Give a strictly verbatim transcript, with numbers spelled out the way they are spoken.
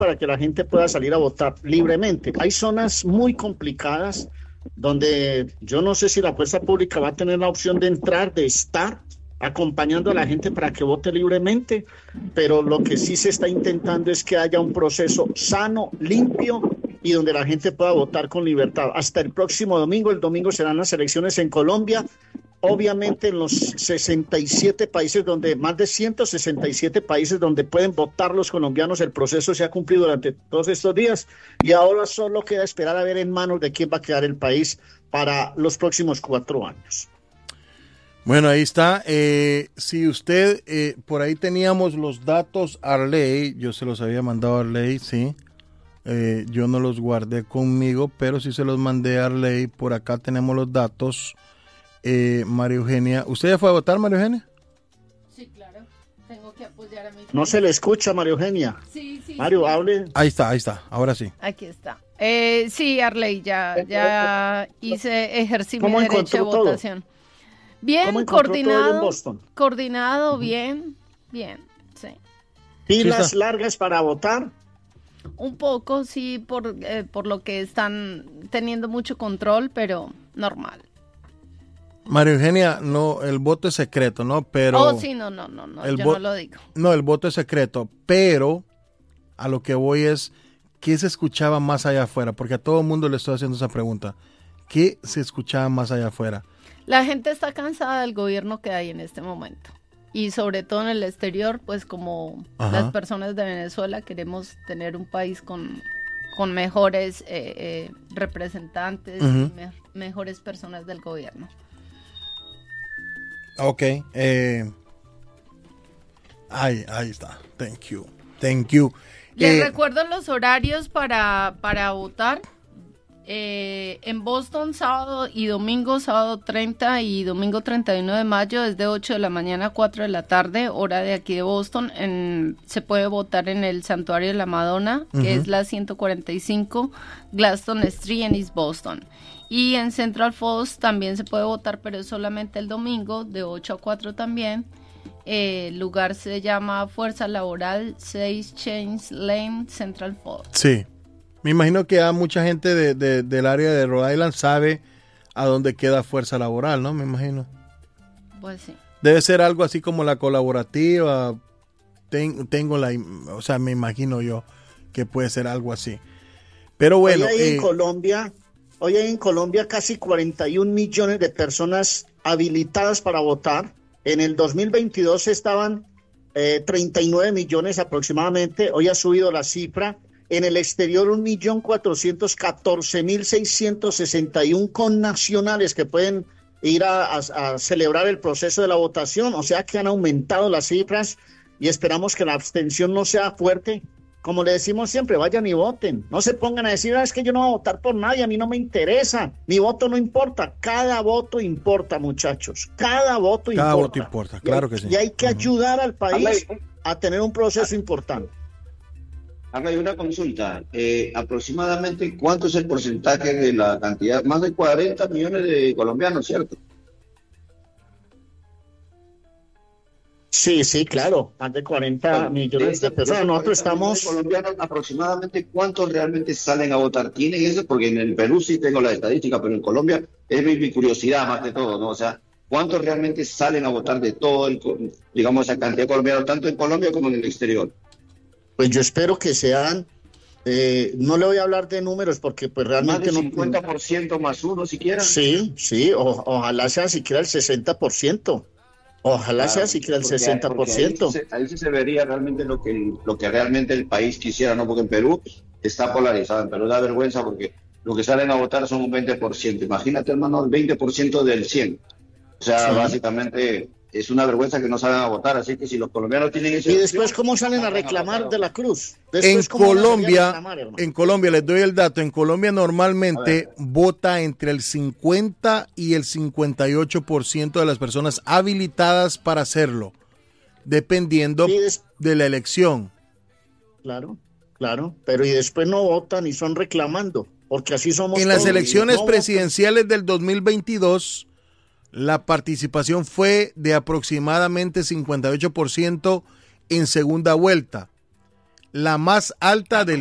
para que la gente pueda salir a votar libremente. Hay zonas muy complicadas donde yo no sé si la fuerza pública va a tener la opción de entrar, de estar acompañando a la gente para que vote libremente, pero lo que sí se está intentando es que haya un proceso sano, limpio y donde la gente pueda votar con libertad. Hasta el próximo domingo, el domingo serán las elecciones en Colombia. Obviamente en los sesenta y siete países donde, más de ciento sesenta y siete países donde pueden votar los colombianos, el proceso se ha cumplido durante todos estos días y ahora solo queda esperar a ver en manos de quién va a quedar el país para los próximos cuatro años. Bueno, ahí está. Eh, si usted, eh, por ahí teníamos los datos Arley, yo se los había mandado a Arley, sí. Eh, yo no los guardé conmigo, pero sí se los mandé a Arley. Por acá tenemos los datos. Eh, María Eugenia, ¿usted ya fue a votar, María Eugenia? Sí, claro. Tengo que apoyar a mi No se le escucha, María Eugenia. Sí, sí. Mario, sí. hable. Ahí está, ahí está. Ahora sí. Aquí está. Eh, sí, Arley, ya, ya hice, ejercí mi ¿Cómo derecho de encontró todo? votación. Bien, ¿Cómo encontró todo coordinado. en Boston? Coordinado, bien, bien, sí. ¿Filas Sí, largas para votar? Un poco, sí, por, eh, por lo que están teniendo mucho control, pero normal. María Eugenia, no, el voto es secreto, ¿no? Pero Oh, sí, no, no, no, no, el yo vo- no lo digo. No, el voto es secreto, pero a lo que voy es, ¿qué se escuchaba más allá afuera? Porque a todo el mundo le estoy haciendo esa pregunta. ¿Qué se escuchaba más allá afuera? La gente está cansada del gobierno que hay en este momento. Y sobre todo en el exterior, pues como Ajá. las personas de Venezuela queremos tener un país con, con mejores eh, eh, representantes, Ujú. y me- mejores personas del gobierno. Ok. Eh, ahí, ahí está. Thank you. Thank you. Les Eh, recuerdo los horarios para, para votar. Eh, en Boston, sábado y domingo, sábado treinta y domingo treinta y uno de mayo, desde ocho de la mañana a cuatro de la tarde, hora de aquí de Boston. En, se puede votar en el Santuario de la Madonna, que Ujú. es la ciento cuarenta y cinco Gladstone Street en East Boston. Y en Central Falls también se puede votar, pero es solamente el domingo, de ocho a cuatro también. Eh, el lugar se llama Fuerza Laboral, seis Chains Lane, Central Falls. sí. Me imagino que ya mucha gente de, de- del área de Rhode Island sabe a dónde queda Fuerza Laboral, ¿no? Me imagino. Pues sí. Debe ser algo así como la colaborativa. Ten- tengo la, im- o sea, me imagino yo que puede ser algo así. Pero bueno, hoy hay en eh, Colombia, hoy hay en Colombia casi cuarenta y un millones de personas habilitadas para votar. En el dos mil veintidós estaban eh, treinta y nueve millones aproximadamente. Hoy ha subido la cifra. En el exterior, un millón cuatrocientos catorce mil seiscientos sesenta y uno connacionales que pueden ir a, a, a celebrar el proceso de la votación. O sea que han aumentado las cifras y esperamos que la abstención no sea fuerte. Como le decimos siempre, vayan y voten. No se pongan a decir, ah, es que yo no voy a votar por nadie, a mí no me interesa. Mi voto no importa. Cada voto importa, muchachos. Cada voto cada importa. voto importa, claro que sí. Y hay que Ujú. ayudar al país Arley, a tener un proceso importante. Arley, una consulta. Eh, aproximadamente, ¿cuánto es el porcentaje de la cantidad? Más de cuarenta millones de colombianos, ¿cierto? Sí, sí, claro. Más de cuarenta Bueno, millones de esos- personas. esos Nosotros cuarenta millones estamos... de colombianos, aproximadamente, ¿cuántos realmente salen a votar? ¿Tienen eso? Porque en el Perú sí tengo la estadística, pero en Colombia es mi, mi curiosidad más que todo, ¿no? O sea, ¿cuántos realmente salen a votar de todo el, co- digamos, esa cantidad de colombianos, tanto en Colombia como en el exterior? Pues yo espero que sean... eh, no le voy a hablar de números porque pues Más realmente de no... cincuenta por ciento más uno siquiera. Sí, sí, o- ojalá sea siquiera el sesenta por ciento. Ojalá sea Claro, siquiera el porque- sesenta por porque ahí sí, ciento. se, ahí sí se vería realmente lo que, lo que realmente el país quisiera, ¿no? Porque en Perú está polarizado, en Perú da vergüenza porque lo que salen a votar son un veinte por ciento. Imagínate, hermano, el veinte por ciento del cien. O sea, Sí. básicamente es una vergüenza que no salgan a votar, así que si los colombianos tienen ese... Y después, ¿cómo salen a reclamar de la cruz? Después, En ¿cómo van a salir a Colombia, reclamar, hermano? en Colombia, les doy el dato, en Colombia normalmente A ver. vota entre el cincuenta y el cincuenta y ocho por ciento de las personas habilitadas para hacerlo, dependiendo Sí, des- de la elección. Claro, claro, pero y después no votan y son reclamando, porque así somos En las todos. elecciones No votan. presidenciales del dos mil veintidós, la participación fue de aproximadamente cincuenta y ocho por ciento en segunda vuelta. la más alta del